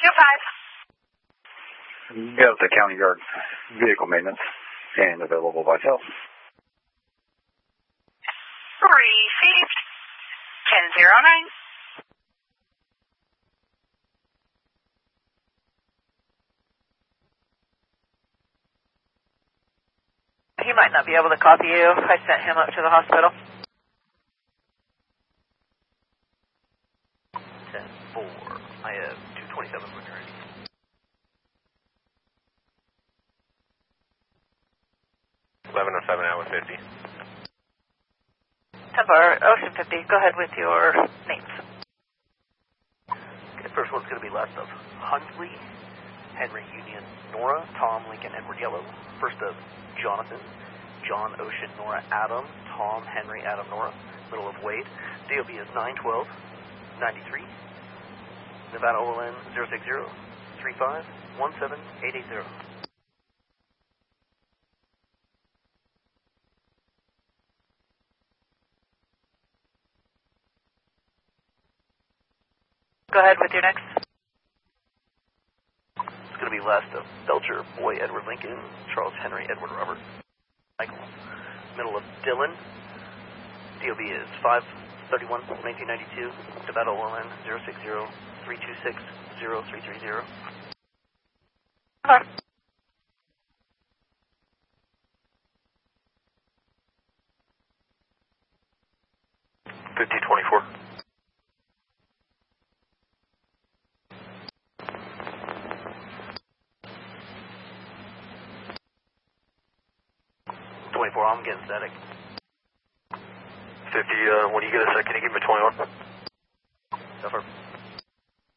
Got the county yard vehicle maintenance and available by cell. Received. 1009. He might not be able to copy you. I sent him up to the hospital. 10-4. I have 227 when you're ready. 1107 hour 50. 10-4, Ocean 50. Go ahead with your names. Okay, first one's going to be last of Hundley, Henry Union, Nora, Tom Lincoln, Edward Yellow. First of Jonathan, John Ocean, Nora Adam, Tom Henry Adam Nora. Middle of Wade. DOB is 912-93. Nevada OLN 060-35-17880. Go ahead with your next. It's going to be last of Belcher, Boy Edward Lincoln, Charles Henry Edward Robert, Michael. Middle of Dylan. DOB is 5/31/1992. Nevada OLN 060-326-0330. Okay. 5024. 24, I'm getting static. 50, when you get a second, can you give me 21? Suffer.